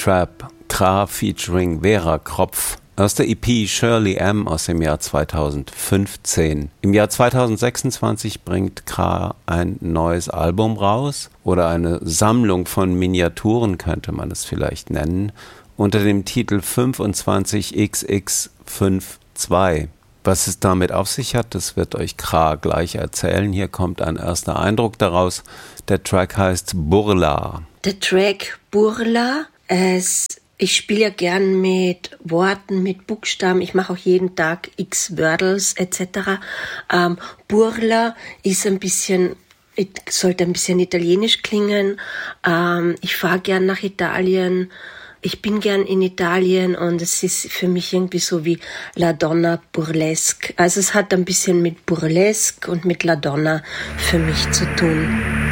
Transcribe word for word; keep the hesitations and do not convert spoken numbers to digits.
Trap, Kra featuring Vera Kropf. Aus der E P Shirley M. aus dem Jahr zweitausendfünfzehn. Im Jahr zweitausendsechsundzwanzig bringt Kra ein neues Album raus oder eine Sammlung von Miniaturen, könnte man es vielleicht nennen, unter dem Titel fünfundzwanzig X X zweiundfünfzig. Was es damit auf sich hat, das wird euch Kra gleich erzählen. Hier kommt ein erster Eindruck daraus. Der Track heißt Burla. Der Track Burla, es, ich spiele ja gern mit Worten, mit Buchstaben. Ich mache auch jeden Tag X-Wordles et cetera. Ähm, Burla ist ein bisschen, sollte ein bisschen italienisch klingen. Ähm, ich fahre gern nach Italien. Ich bin gern in Italien und es ist für mich irgendwie so wie La Donna Burlesque. Also es hat ein bisschen mit Burlesque und mit La Donna für mich zu tun.